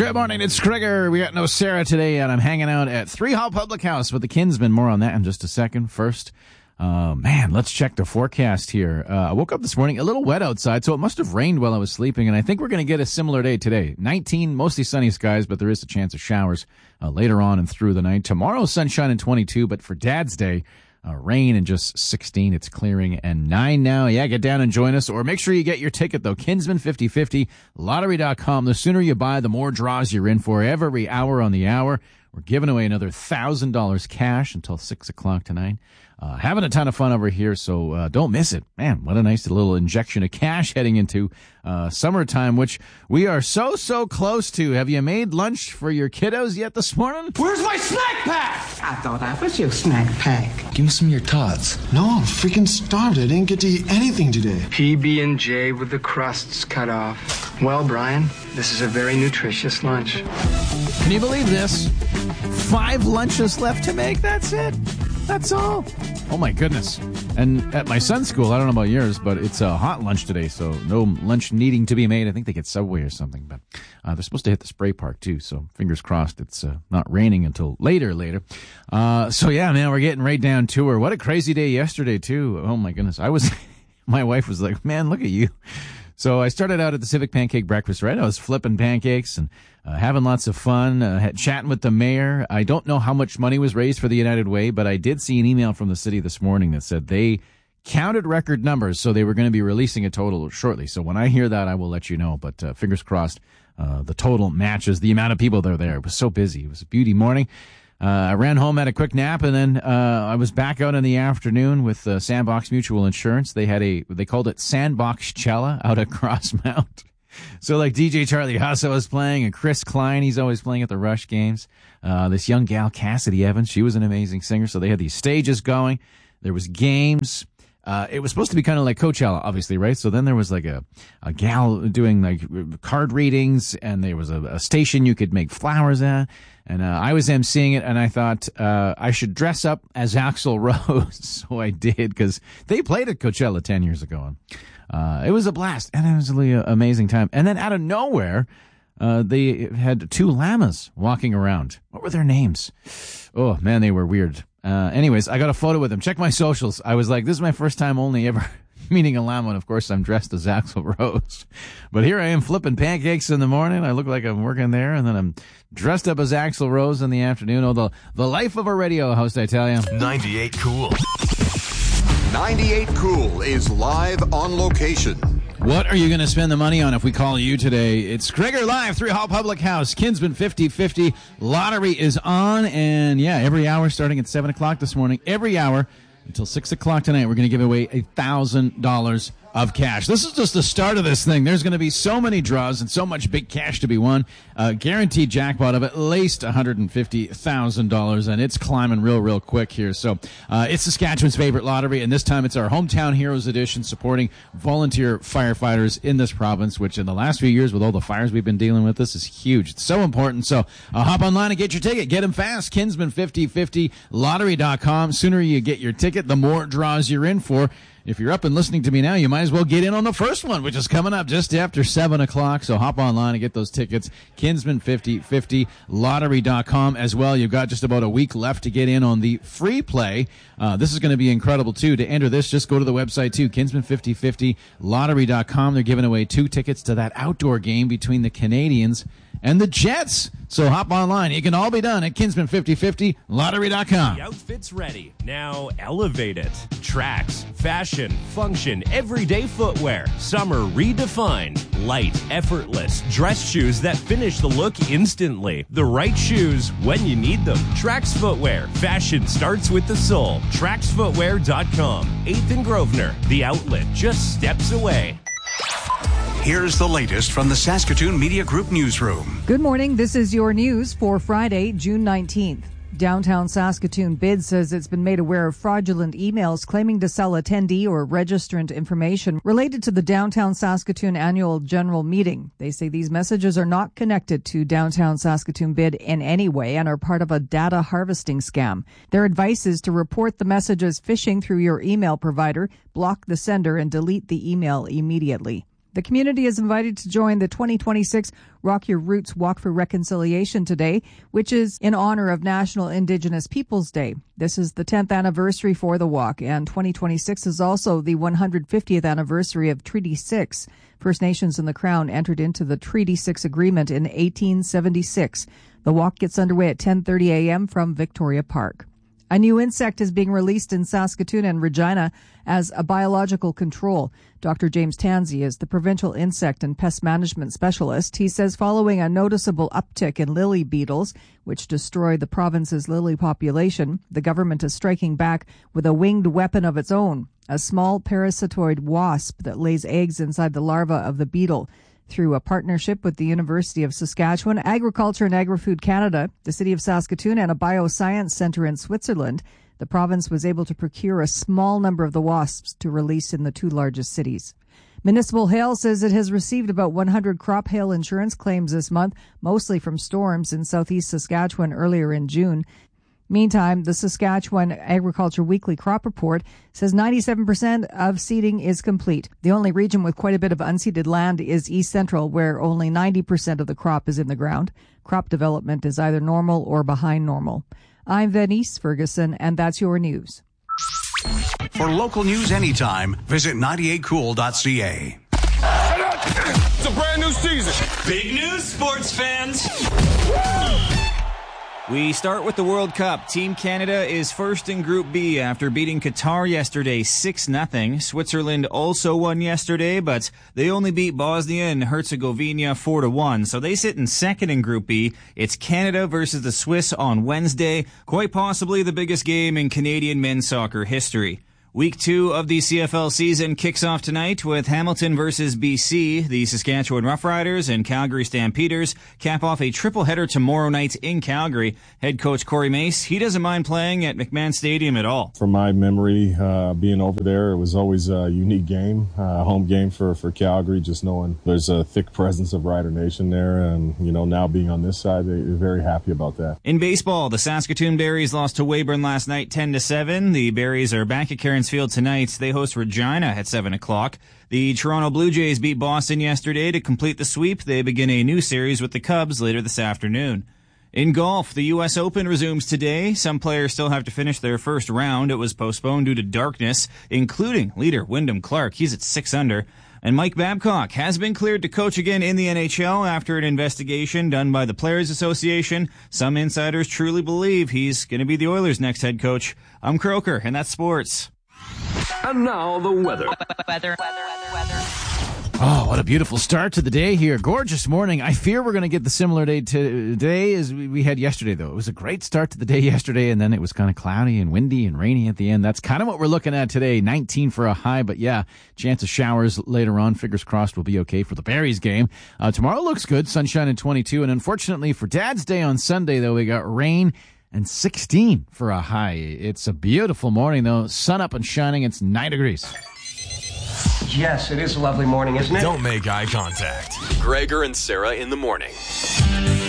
Good morning, it's Krieger. We got no Sarah today, and I'm hanging out at 3 Hall Public House with the Kinsmen. More on that in just a second. First, let's check the forecast here. I woke up this morning a little wet outside, so it must have rained while I was sleeping, and I think we're going to get a similar day today. 19, mostly sunny skies, but there is a chance of showers later on and through the night. Tomorrow, sunshine and 22, but for Dad's Day, rain and just 16. It's clearing and 9 now. Yeah, get down and join us, or make sure you get your ticket, though. Kinsman 50/50, lottery.com. The sooner you buy, the more draws you're in for every hour on the hour. We're giving away another $1,000 cash until 6 o'clock tonight. Having a ton of fun over here, so don't miss it. Man, what a nice little injection of cash heading into summertime, which we are so close to. Have you made lunch for your kiddos yet this morning? Where's my snack pack? I thought I was your snack pack. Give me some of your tots. No, I'm freaking starved. I didn't get to eat anything today. PB&J with the crusts cut off. Well, Brian, this is a very nutritious lunch. Can you believe this? 5 lunches left to make. That's it. That's all. Oh, my goodness. And at my son's school, I don't know about yours, but it's a hot lunch today, so no lunch needing to be made. I think they get Subway or something, but they're supposed to hit the spray park, too, so fingers crossed it's not raining until later. So, yeah, man, we're getting right down to her. What a crazy day yesterday, too. Oh, my goodness. My wife was like, man, look at you. So I started out at the Civic Pancake Breakfast, right? I was flipping pancakes and having lots of fun, chatting with the mayor. I don't know how much money was raised for the United Way, but I did see an email from the city this morning that said they counted record numbers, so they were going to be releasing a total shortly. So when I hear that, I will let you know. But fingers crossed, the total matches the amount of people that are there. It was so busy. It was a beauty morning. I ran home, had a quick nap, and then I was back out in the afternoon with Sandbox Mutual Insurance. They called it Sandbox Cella out at Crossmount. So like DJ Charlie Hussa was playing, and Chris Klein, he's always playing at the Rush games. This young gal, Cassidy Evans, she was an amazing singer. So they had these stages going. There was games. It was supposed to be kind of like Coachella, obviously, right? So then there was like a gal doing like card readings, and there was a station you could make flowers at. And I was emceeing it, and I thought I should dress up as Axl Rose. So I did, because they played at Coachella 10 years ago. It was a blast, and it was really an amazing time. And then out of nowhere, they had 2 llamas walking around. What were their names? Oh, man, they were weird. Anyways, I got a photo with them. Check my socials. I was like, this is my first time only ever meeting a llama, and of course I'm dressed as Axl Rose. But here I am flipping pancakes in the morning. I look like I'm working there, and then I'm dressed up as Axl Rose in the afternoon. Oh, the life of a radio host, I tell you. 98 Cool. 98 Cool is live on location. What are you going to spend the money on if we call you today? It's Krieger Live, 3 Hall Public House, Kinsman 50/50. Lottery is on, and yeah, every hour starting at 7 o'clock this morning, every hour until 6 o'clock tonight, we're going to give away $1,000 of cash. This is just the start of this thing. There's going to be so many draws and so much big cash to be won. Guaranteed jackpot of at least $150,000, and it's climbing real quick here. So it's Saskatchewan's favorite lottery, and this time it's our Hometown Heroes edition, supporting volunteer firefighters in this province, which in the last few years with all the fires we've been dealing with, this is huge. It's so important. So hop online and get your ticket. Get them fast. Kinsman 50/50, lottery.com. Sooner you get your ticket, the more draws you're in for. If you're up and listening to me now, you might as well get in on the first one, which is coming up just after 7 o'clock. So hop online and get those tickets. Kinsman 50/50, lottery.com as well. You've got just about a week left to get in on the free play. This is going to be incredible, too. To enter this, just go to the website, too, Kinsman 50/50, lottery.com. They're giving away 2 tickets to that outdoor game between the Canadians and the Jets. So hop online. It can all be done at Kinsman 50/50, lottery.com. The outfit's ready. Now elevate it. Tracks, fashion, function, everyday footwear. Summer redefined. Light, effortless. Dress shoes that finish the look instantly. The right shoes when you need them. Trax Footwear. Fashion starts with the soul. TraxFootwear.com. 8th and Grosvenor. The outlet just steps away. Here's the latest from the Saskatoon Media Group newsroom. Good morning. This is your news for Friday, June 19th. Downtown Saskatoon BID says it's been made aware of fraudulent emails claiming to sell attendee or registrant information related to the Downtown Saskatoon Annual General Meeting. They say these messages are not connected to Downtown Saskatoon BID in any way and are part of a data harvesting scam. Their advice is to report the messages phishing through your email provider, block the sender, and delete the email immediately. The community is invited to join the 2026 Rock Your Roots Walk for Reconciliation today, which is in honor of National Indigenous Peoples Day. This is the 10th anniversary for the walk, and 2026 is also the 150th anniversary of Treaty 6. First Nations and the Crown entered into the Treaty 6 agreement in 1876. The walk gets underway at 10:30 a.m. from Victoria Park. A new insect is being released in Saskatoon and Regina as a biological control. Dr. James Tansey is the provincial insect and pest management specialist. He says following a noticeable uptick in lily beetles, which destroy the province's lily population, the government is striking back with a winged weapon of its own, a small parasitoid wasp that lays eggs inside the larva of the beetle. Through a partnership with the University of Saskatchewan, Agriculture and Agri-Food Canada, the City of Saskatoon, and a bioscience center in Switzerland, the province was able to procure a small number of the wasps to release in the two largest cities. Municipal Hail says it has received about 100 crop hail insurance claims this month, mostly from storms in southeast Saskatchewan earlier in June. Meantime, the Saskatchewan Agriculture Weekly Crop Report says 97% of seeding is complete. The only region with quite a bit of unseeded land is East Central, where only 90% of the crop is in the ground. Crop development is either normal or behind normal. I'm Venice Ferguson, and that's your news. For local news anytime, visit 98cool.ca. It's a brand new season. Big news, sports fans. We start with the World Cup. Team Canada is first in Group B after beating Qatar yesterday 6-0. Switzerland also won yesterday, but they only beat Bosnia and Herzegovina 4-1. So they sit in second in Group B. It's Canada versus the Swiss on Wednesday, quite possibly the biggest game in Canadian men's soccer history. Week 2 of the CFL season kicks off tonight with Hamilton versus BC. The Saskatchewan Roughriders and Calgary Stampeders cap off a triple-header tomorrow night in Calgary. Head coach Corey Mace, he doesn't mind playing at McMahon Stadium at all. From my memory, being over there, it was always a unique game, home game for Calgary, just knowing there's a thick presence of Rider Nation there. And, now being on this side, they're very happy about that. In baseball, the Saskatoon Berries lost to Weyburn last night 10-7. The Berries are back at Cairns Field tonight. They host Regina at 7 o'clock. The Toronto Blue Jays beat Boston yesterday to complete the sweep. They begin a new series with the Cubs later this afternoon. In golf, the U.S. Open resumes today. Some players still have to finish their first round. It was postponed due to darkness, including leader Wyndham Clark. He's at 6 under. And Mike Babcock has been cleared to coach again in the NHL after an investigation done by the Players Association. Some insiders truly believe he's going to be the Oilers' next head coach. I'm Croker, and that's sports. And now the weather. Oh, what a beautiful start to the day here. Gorgeous morning. I fear we're going to get the similar day today as we had yesterday, though. It was a great start to the day yesterday, and then it was kind of cloudy and windy and rainy at the end. That's kind of what we're looking at today. 19 for a high, but yeah, chance of showers later on. Fingers crossed we'll be okay for the Berries game. Tomorrow looks good, sunshine and 22, and unfortunately for Dad's Day on Sunday, though, we got rain and 16 for a high. It's a beautiful morning, though. Sun up and shining. It's 9 degrees. Yes, it is a lovely morning, isn't it? Don't make eye contact. Gregor and Sarah in the morning.